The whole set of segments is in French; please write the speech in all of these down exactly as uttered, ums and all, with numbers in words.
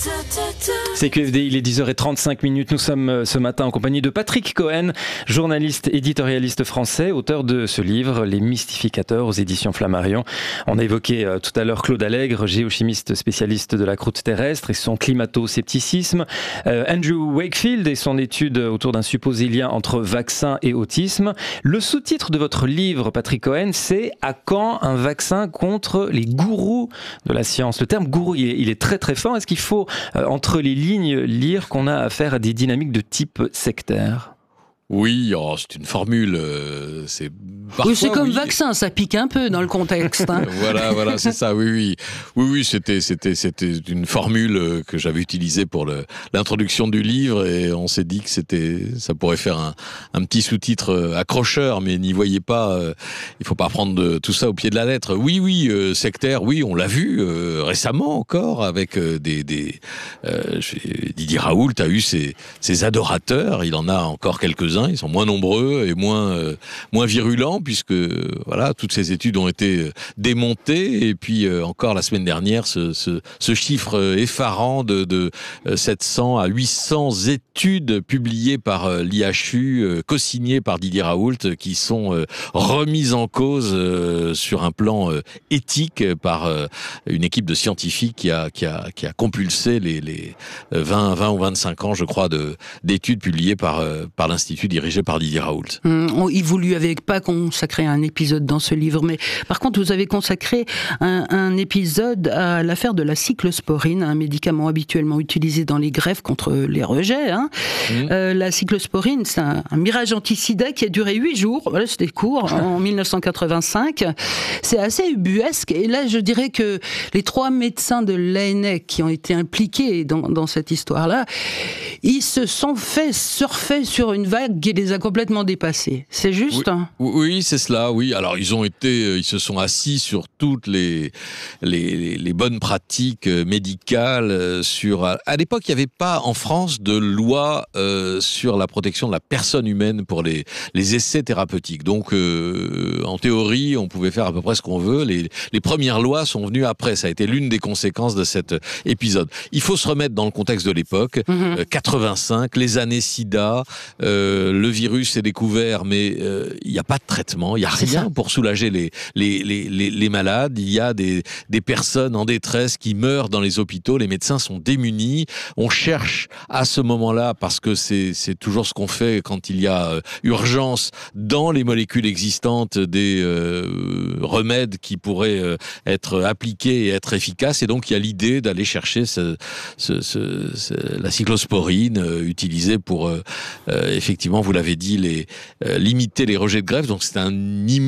C Q F D, il est dix heures trente-cinq minutes. Nous sommes ce matin en compagnie de Patrick Cohen, journaliste éditorialiste français, auteur de ce livre, Les Mystificateurs aux éditions Flammarion. On a évoqué euh, tout à l'heure Claude Allègre, géochimiste spécialiste de la croûte terrestre et son climato-scepticisme. Euh, Andrew Wakefield et son étude autour d'un supposé lien entre vaccin et autisme. Le sous-titre de votre livre, Patrick Cohen, c'est « À quand un vaccin contre les gourous de la science ?» Le terme gourou, il est, il est très très fort. Est-ce qu'il faut Euh, entre les lignes, lire qu'on a affaire à des dynamiques de type sectaire? Oui, oh, c'est une formule. Euh, c'est parfois, oui, c'est comme oui. vaccin, ça pique un peu dans le contexte. Hein. voilà, voilà, c'est ça. Oui, oui, oui, oui. C'était, c'était, c'était une formule que j'avais utilisée pour le, l'introduction du livre, et on s'est dit que c'était, ça pourrait faire un, un petit sous-titre accrocheur, mais n'y voyez pas. Euh, il faut pas prendre de, tout ça au pied de la lettre. Oui, oui, euh, sectaire. Oui, on l'a vu euh, récemment encore avec euh, des, des euh, Didier Raoult a eu ses, ses adorateurs. Il en a encore quelques-uns. Ils sont moins nombreux et moins euh, moins virulents puisque euh, voilà, toutes ces études ont été démontées. Et puis euh, encore la semaine dernière, ce, ce, ce chiffre effarant de, de sept cents à huit cents études publiées par euh, l'I H U, euh, co-signées par Didier Raoult, qui sont euh, remises en cause euh, sur un plan euh, éthique par euh, une équipe de scientifiques qui a qui a qui a compulsé les les vingt ou vingt-cinq ans, je crois, de d'études publiées par euh, par l'Institut dirigé par Didier Raoult. Hum, vous lui avez pas consacré un épisode dans ce livre, mais par contre vous avez consacré un, un épisode à l'affaire de la cyclosporine, un médicament habituellement utilisé dans les greffes contre les rejets. Hein. Mmh. Euh, la cyclosporine, c'est un, un mirage anti-sida qui a duré huit jours, voilà, c'était court, en mille neuf cent quatre-vingt-cinq. C'est assez ubuesque, et là je dirais que les trois médecins de l'A N E C qui ont été impliqués dans, dans cette histoire-là, ils se sont fait surfer sur une vague qui les a complètement dépassés. C'est juste? Oui, oui, c'est cela, oui. Alors, ils ont été, ils se sont assis sur toutes les, les, les bonnes pratiques médicales. Sur, à l'époque, il n'y avait pas en France de loi euh, sur la protection de la personne humaine pour les, les essais thérapeutiques. Donc, euh, en théorie, on pouvait faire à peu près ce qu'on veut. Les, les premières lois sont venues après. Ça a été l'une des conséquences de cet épisode. Il faut se remettre dans le contexte de l'époque. Mmh. Euh, quatre-vingt-cinq, les années sida, euh, le virus est découvert, mais il euh, n'y a pas de traitement, il n'y a c'est rien ça. Pour soulager les, les, les, les, les malades. Il y a des, des personnes en détresse qui meurent dans les hôpitaux, les médecins sont démunis. On cherche à ce moment-là, parce que c'est, c'est toujours ce qu'on fait quand il y a euh, urgence, dans les molécules existantes, des euh, remèdes qui pourraient euh, être appliqués et être efficaces. Et donc il y a l'idée d'aller chercher ce, ce, ce, ce, la cyclosporine euh, utilisée pour, euh, euh, effectivement, vous l'avez dit, les, euh, limiter les rejets de greffe. Donc c'est un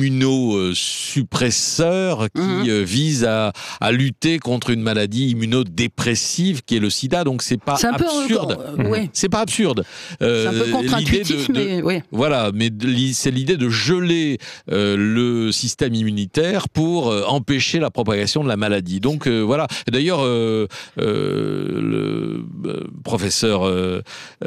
immunosuppresseur qui mmh. euh, vise à, à lutter contre une maladie immunodépressive qui est le sida. Donc c'est pas c'est absurde. Peu, euh, ouais. C'est pas absurde. Euh, c'est un peu contre-intuitif, de, de, mais oui. Voilà, mais c'est l'idée de geler euh, le système immunitaire pour euh, empêcher la propagation de la maladie. Donc euh, voilà. D'ailleurs, euh, euh, le euh, professeur euh,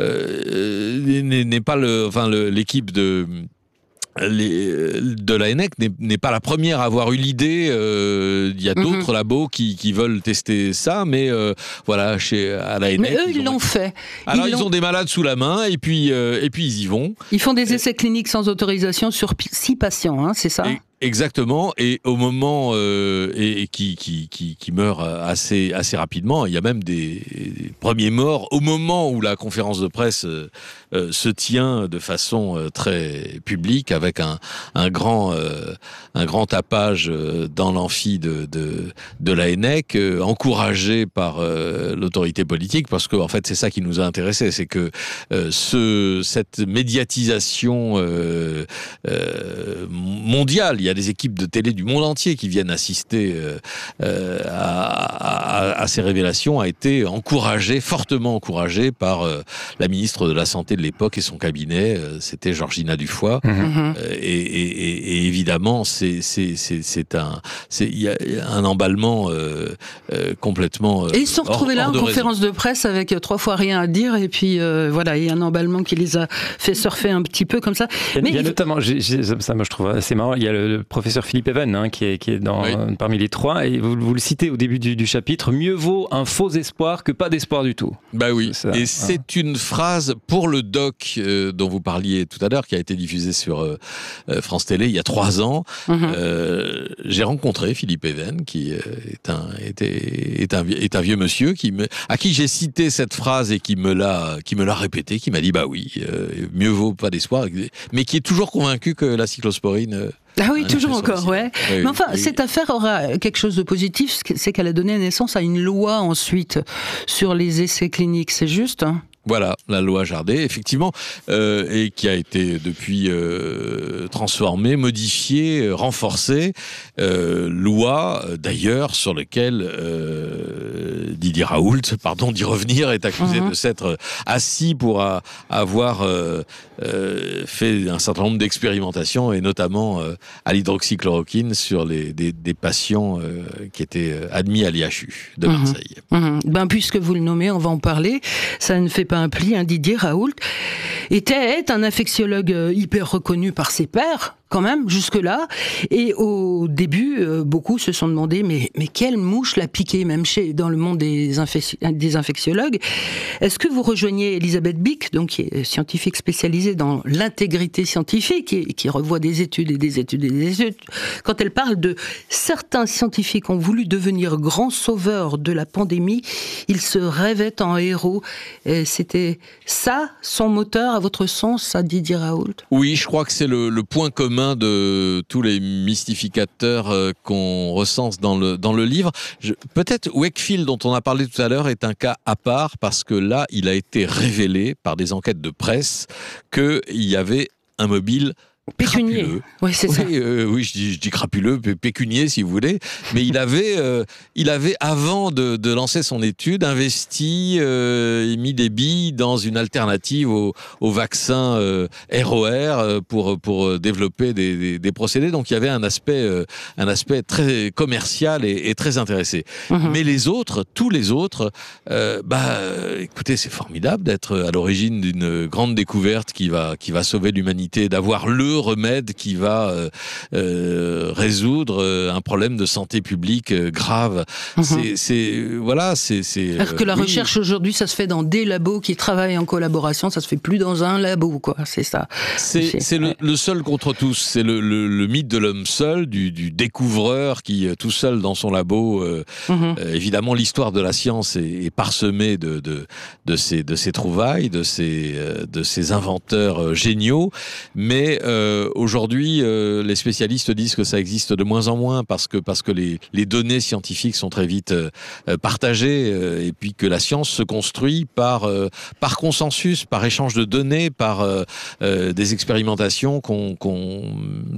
euh, n'est, n'est pas le, enfin le, l'équipe de Les, de l'A N E C n'est, n'est pas la première à avoir eu l'idée. Euh, il y a d'autres mm-hmm. labos qui, qui veulent tester ça, mais euh, voilà, chez à l'A N E C. Mais eux, ils, ils l'ont ont... fait. Alors ils, ils l'ont... ont des malades sous la main, et puis euh, et puis ils y vont. Ils font des essais et... cliniques sans autorisation sur six patients, hein, c'est ça? Et... Exactement, et au moment euh, et, et qui qui qui qui meurt assez assez rapidement. Il y a même des, des premiers morts au moment où la conférence de presse euh, euh, se tient de façon euh, très publique, avec un un grand euh, un grand tapage euh, dans l'amphi de de de l'A N E C, euh, encouragé par euh, l'autorité politique, parce que en fait c'est ça qui nous a intéressés, c'est que euh, ce cette médiatisation euh, euh, mondiale. Il y a des équipes de télé du monde entier qui viennent assister euh, euh, à, à, à ces révélations, a été encouragée, fortement encouragée par euh, la ministre de la Santé de l'époque et son cabinet. Euh, c'était Georgina Dufoy. Mmh. Euh, et, et, et évidemment, c'est, c'est, c'est, c'est un, c'est, il y a un emballement euh, euh, complètement. Euh, et ils se sont retrouvés là en de conférence raison. de presse avec trois fois rien à dire, et puis euh, voilà, il y a un emballement qui les a fait surfer un petit peu comme ça. Il y a, Mais il y a il... notamment, j'ai, j'ai, ça moi je trouve assez marrant, il y a le le professeur Philippe Even, hein, qui est, qui est dans, oui. parmi les trois, et vous, vous le citez au début du, du chapitre, mieux vaut un faux espoir que pas d'espoir du tout. Bah oui, c'est ça, et hein. c'est une phrase pour le doc euh, dont vous parliez tout à l'heure, qui a été diffusé sur euh, France Télé il y a trois ans. Mm-hmm. Euh, j'ai rencontré Philippe Even, qui euh, est, un, est, est, un, est un vieux monsieur, qui me, à qui j'ai cité cette phrase et qui me l'a, qui me l'a répété, qui m'a dit bah oui, euh, mieux vaut pas d'espoir, mais qui est toujours convaincu que la cyclosporine... Euh, Ah oui, toujours encore, aussi. ouais. Oui, mais enfin, oui. Cette affaire aura quelque chose de positif, c'est qu'elle a donné naissance à une loi ensuite sur les essais cliniques, c'est juste, hein? Voilà, la loi Jardé, effectivement, euh, et qui a été depuis euh, transformée, modifiée, euh, renforcée. Euh, loi, d'ailleurs, sur laquelle euh, Didier Raoult, pardon d'y revenir, est accusé mmh. de s'être assis pour a, avoir euh, euh, fait un certain nombre d'expérimentations, et notamment euh, à l'hydroxychloroquine sur les, des, des patients euh, qui étaient admis à l'I H U de Marseille. Mmh. Mmh. Ben, puisque vous le nommez, on va en parler. Ça ne fait pas un pli, hein. Didier Raoult était est un infectiologue hyper reconnu par ses pairs, quand même, jusque-là. Et au début, euh, beaucoup se sont demandé, mais, mais quelle mouche l'a piqué, même chez, dans le monde des, infec- des infectiologues. Est-ce que vous rejoignez Elisabeth Bick, donc, qui est scientifique spécialisée dans l'intégrité scientifique, et qui revoit des études et des études et des études, quand elle parle de certains scientifiques ont voulu devenir grands sauveurs de la pandémie, ils se rêvaient en héros. Et c'était ça, son moteur, à votre sens, ça, Didier Raoult? Oui, je crois que c'est le, le point commun de tous les mystificateurs euh, qu'on recense dans le, dans le livre. Je, peut-être Wakefield, dont on a parlé tout à l'heure, est un cas à part, parce que là, il a été révélé par des enquêtes de presse qu'il y avait un mobile pécunier. Crapuleux. Oui, c'est ça. Oui, euh, oui je, dis, je dis crapuleux, pécunier si vous voulez. Mais il avait, euh, il avait avant de, de lancer son étude, investi euh, et mis des billes dans une alternative au, au vaccin euh, R O R pour, pour développer des, des, des procédés. Donc il y avait un aspect, euh, un aspect très commercial et, et très intéressé. Mmh. Mais les autres, tous les autres, euh, bah, écoutez, c'est formidable d'être à l'origine d'une grande découverte qui va, qui va sauver l'humanité, d'avoir le remède qui va euh, euh, résoudre euh, un problème de santé publique euh, grave. Mmh. C'est, c'est voilà, c'est. c'est Alors que la oui. recherche aujourd'hui, ça se fait dans des labos qui travaillent en collaboration. Ça se fait plus dans un labo, quoi. C'est ça. C'est, c'est, c'est le, le seul contre tous. C'est le, le, le mythe de l'homme seul, du, du découvreur qui tout seul dans son labo. Euh, mmh. euh, évidemment, l'histoire de la science est, est parsemée de de de ces de ces trouvailles, de ces euh, de ces inventeurs euh, géniaux, mais euh, Euh, aujourd'hui, euh, les spécialistes disent que ça existe de moins en moins parce que parce que les, les données scientifiques sont très vite euh, partagées euh, et puis que la science se construit par euh, par consensus, par échange de données, par euh, euh, des expérimentations qu'on, qu'on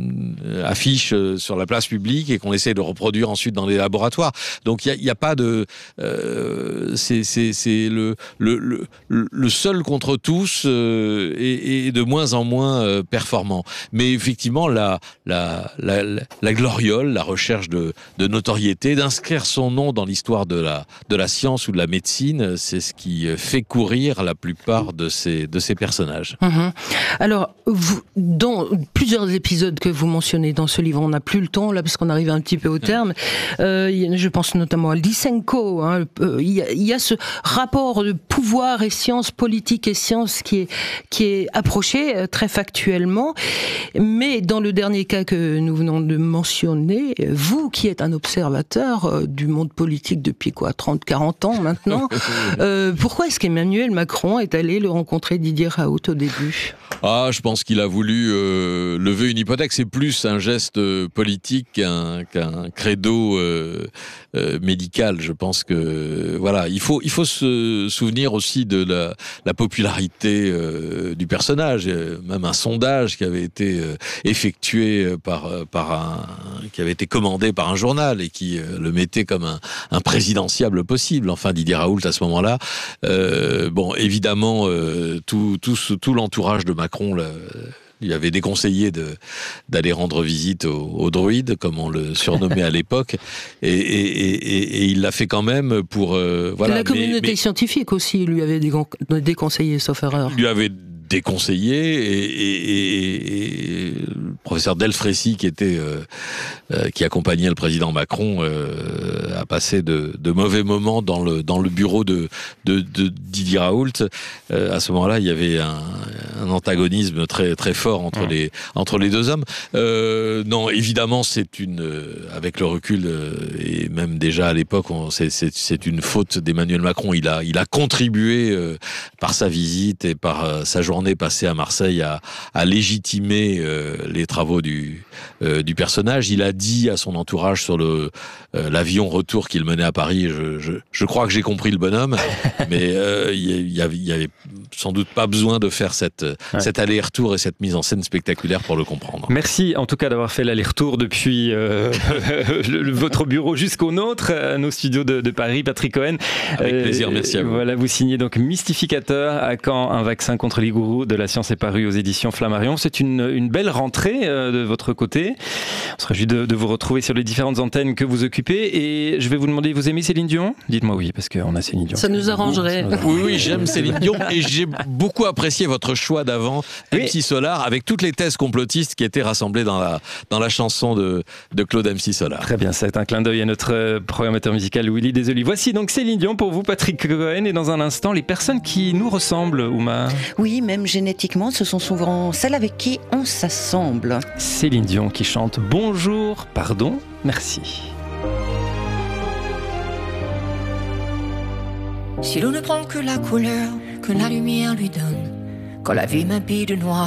affiche sur la place publique et qu'on essaie de reproduire ensuite dans les laboratoires. Donc il y a, y a pas de euh, c'est c'est c'est le le le le seul contre tous euh, et, et de moins en moins euh, performant. Mais effectivement, la, la, la, la gloriole, la recherche de, de notoriété, d'inscrire son nom dans l'histoire de la, de la science ou de la médecine, c'est ce qui fait courir la plupart de ces, de ces personnages. Mmh. Alors, vous, dans plusieurs épisodes que vous mentionnez dans ce livre, on n'a plus le temps, là, parce qu'on arrive un petit peu au terme, euh, je pense notamment à Lysenko, hein, il y a, il y a ce rapport de pouvoir et science, politique et science qui est, qui est approché très factuellement. Mais dans le dernier cas que nous venons de mentionner, vous qui êtes un observateur du monde politique depuis quoi, trente, quarante ans maintenant, euh, pourquoi est-ce qu'Emmanuel Macron est allé le rencontrer, Didier Raoult, au début ? Ah, je pense qu'il a voulu euh, lever une hypothèque. C'est plus un geste politique qu'un, qu'un credo euh, euh, médical. Je pense que voilà, il faut il faut se souvenir aussi de la, la popularité euh, du personnage. Même un sondage qui avait été euh, effectué par par un qui avait été commandé par un journal et qui euh, le mettait comme un, un présidentiable possible. Enfin, Didier Raoult à ce moment-là. Euh, bon, évidemment, euh, tout tout tout l'entourage de Macron là, lui avait déconseillé de, d'aller rendre visite aux, aux droïdes, comme on le surnommait à l'époque, et, et, et, et il l'a fait quand même pour... Euh, voilà. La communauté mais, mais, scientifique aussi lui avait déconseillé, sauf erreur. Lui avait déconseillé et, et, et, et le professeur Delfrécy qui était euh, euh, qui accompagnait le président Macron euh, a passé de, de mauvais moments dans le dans le bureau de de, de Didier Raoult. Euh, à ce moment-là, il y avait un, un antagonisme très très fort entre mmh. les entre les deux hommes. Euh, non, évidemment, c'est une avec le recul euh, et même déjà à l'époque, on, c'est, c'est c'est une faute d'Emmanuel Macron. Il a il a contribué euh, par sa visite et par euh, sa journée passée à Marseille à, à légitimer euh, les travaux du, euh, du personnage. Il a dit à son entourage sur le, euh, l'avion retour qu'il menait à Paris, je, je, je crois que j'ai compris le bonhomme, mais euh, il y avait, il y avait sans doute pas besoin de faire cette, ouais. cet aller-retour et cette mise en scène spectaculaire pour le comprendre. Merci en tout cas d'avoir fait l'aller-retour depuis euh, le, votre bureau jusqu'au nôtre, à nos studios de, de Paris, Patrick Cohen. Avec plaisir, merci à vous. Voilà, vous signez donc Mystificateur, à quand un vaccin contre les gourous de la science est paru aux éditions Flammarion. C'est une, une belle rentrée euh, de votre côté. On se réjouit de, de vous retrouver sur les différentes antennes que vous occupez. Et je vais vous demander, vous aimez Céline Dion ? Dites-moi oui, parce qu'on a Céline Dion. Ça nous arrangerait. Oui, oui, j'aime Céline Dion et j'ai beaucoup apprécié votre choix d'avant, oui. M C Solar, avec toutes les thèses complotistes qui étaient rassemblées dans la, dans la chanson de, de Claude M C Solar. Très bien, c'est un clin d'œil à notre programmateur musical Willy Desolé. Voici donc Céline Dion pour vous, Patrick Cohen, et dans un instant, les personnes qui nous ressemblent, Ouma. Oui, même génétiquement, ce sont souvent celles avec qui on s'assemble. Céline Dion qui chante Bonjour, pardon, merci. Si l'on ne prend que la couleur que la lumière lui donne, quand la vie m'habille de noir,